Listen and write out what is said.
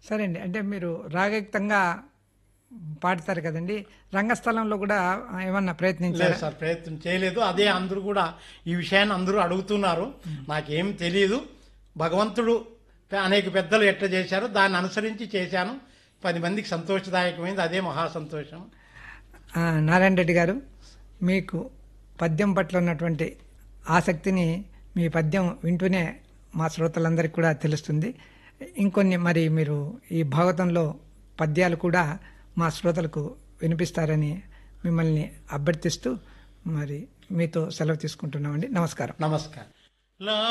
సరే అండి. అంటే మీరు రాగయుక్తంగా పాడతారు కదండీ! రంగస్థలంలో కూడా ఏమన్నా లేదు ప్రయత్నించారా? సార్, ప్రయత్నం చేయలేదు. అదే అందరూ కూడా ఈ విషయాన్ని అందరూ అడుగుతున్నారు. నాకేం తెలియదు. భగవంతుడు అనేక పెద్దలు ఎట్లా చేశారో దాన్ని అనుసరించి చేశాను. 10 మందికి సంతోషదాయకమైంది. అదే మహా సంతోషం. నారాయణ రెడ్డి గారు, మీకు పద్యం పట్ల ఉన్నటువంటి ఆసక్తిని మీ పద్యం వింటూనే మా శ్రోతలందరికీ కూడా తెలుస్తుంది. ఇంకొన్ని మరి మీరు ఈ భాగవతంలో పద్యాలు కూడా మా శ్రోతలకు వినిపిస్తారని మిమ్మల్ని అభ్యర్థిస్తూ మరి మీతో సెలవు తీసుకుంటున్నామండి. నమస్కారం. నమస్కారం.